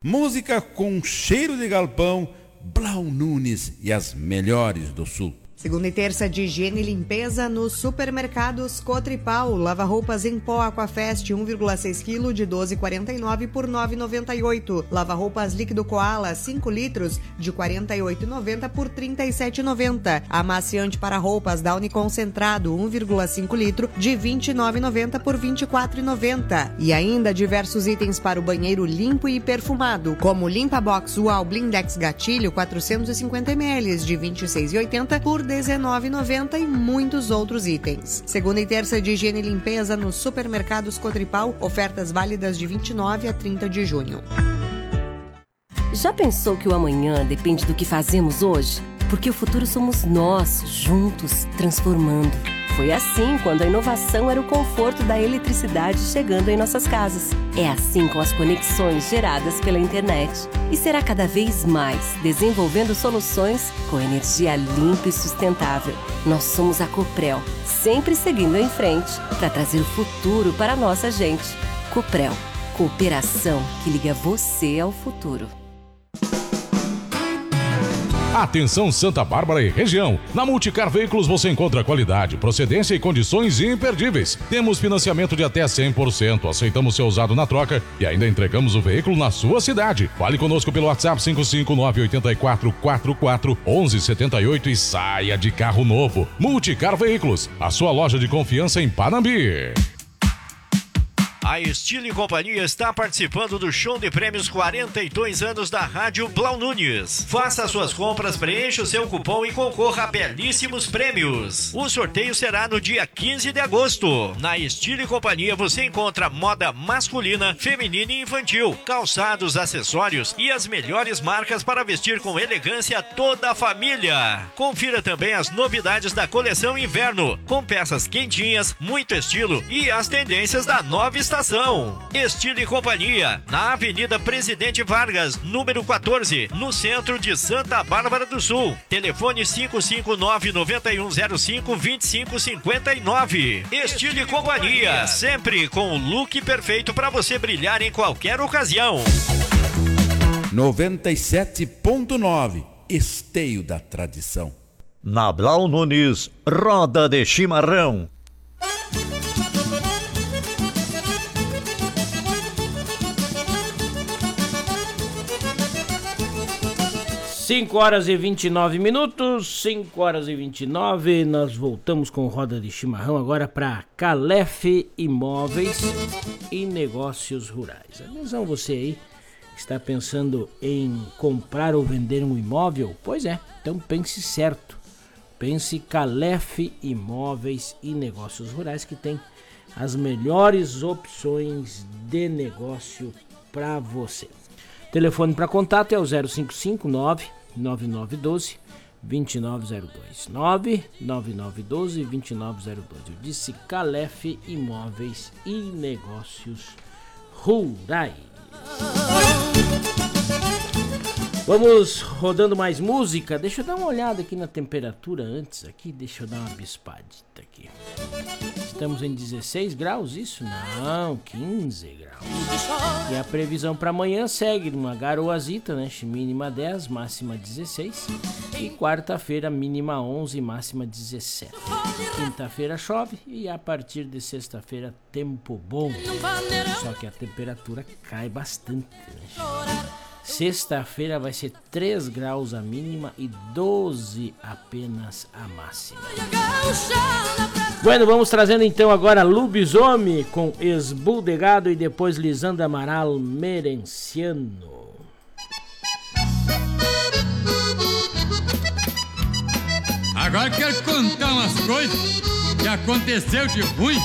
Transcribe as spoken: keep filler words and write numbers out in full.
Música com cheiro de galpão, Blau Nunes e as melhores do sul. Segunda e terça de higiene e limpeza nos supermercados Cotripal. Lava-roupas em pó Aquafest um vírgula seis quilos de doze reais e quarenta e nove centavos por nove reais e noventa e oito centavos. Lava-roupas líquido Koala cinco litros de quarenta e oito reais e noventa centavos por trinta e sete reais e noventa centavos. Amaciante para roupas Downy concentrado um vírgula cinco litros de vinte e nove reais e noventa centavos por vinte e quatro reais e noventa centavos. E ainda diversos itens para o banheiro limpo e perfumado, como Limpa Box Ual Blindex Gatilho quatrocentos e cinquenta mililitros de vinte e seis reais e oitenta centavos por dezenove reais e noventa centavos e muitos outros itens. Segunda e terça de higiene e limpeza nos supermercados Cotripal. Ofertas válidas de vinte e nove a trinta de junho. Já pensou que o amanhã depende do que fazemos hoje? Porque o futuro somos nós, juntos, transformando. Foi assim quando a inovação era o conforto da eletricidade chegando em nossas casas. É assim com as conexões geradas pela internet. E será cada vez mais, desenvolvendo soluções com energia limpa e sustentável. Nós somos a Coprel, sempre seguindo em frente para trazer o futuro para a nossa gente. Coprel, cooperação que liga você ao futuro. Atenção Santa Bárbara e região. Na Multicar Veículos você encontra qualidade, procedência e condições imperdíveis. Temos financiamento de até cem por cento. Aceitamos seu usado na troca e ainda entregamos o veículo na sua cidade. Fale conosco pelo WhatsApp cinco cinco nove oito quatro quatro quatro um um sete oito e saia de carro novo. Multicar Veículos, a sua loja de confiança em Panambi. A Estilo e Companhia está participando do show de prêmios quarenta e dois anos da Rádio Blau Nunes. Faça suas compras, preencha o seu cupom e concorra a belíssimos prêmios. O sorteio será no dia quinze de agosto. Na Estilo e Companhia você encontra moda masculina, feminina e infantil, calçados, acessórios e as melhores marcas para vestir com elegância toda a família. Confira também as novidades da coleção inverno, com peças quentinhas, muito estilo e as tendências da nova estação. Estilo e Companhia, na Avenida Presidente Vargas, número quatorze, no centro de Santa Bárbara do Sul. Telefone cinco cinco nove nove um zero cinco dois cinco cinco nove. Estilo e Companhia, sempre com o look perfeito para você brilhar em qualquer ocasião. noventa e sete ponto nove, Esteio da Tradição. Na Blau Nunes, roda de chimarrão. cinco horas e vinte e nove minutos, cinco horas e vinte e nove, nós voltamos com roda de chimarrão agora para Calef Imóveis e Negócios Rurais. Atenção você aí que está pensando em comprar ou vender um imóvel? Pois é, então pense certo. Pense Calef Imóveis e Negócios Rurais, que tem as melhores opções de negócio para você. Telefone para contato é o zero cinco cinco nove nove nove um dois dois nove zero dois. nove nove nove um dois dois nove zero dois. Eu disse Calef Imóveis e Negócios Rurais. Vamos rodando mais música. Deixa eu dar uma olhada aqui na temperatura antes. Aqui, deixa eu dar uma bispadita aqui. Estamos em dezesseis graus, isso? Não, quinze graus. E a previsão para amanhã segue uma garoazita, né? Mínima dez, máxima dezesseis. E quarta-feira, mínima onze, máxima dezessete. Quinta-feira chove e a partir de sexta-feira, tempo bom. Só que a temperatura cai bastante, né? Sexta-feira vai ser três graus a mínima e doze apenas a máxima. Bueno, vamos trazendo então agora Lubisome com Esbuldegado e depois Lisandro Amaral Merenciano. Agora quero contar umas coisas que aconteceu de ruim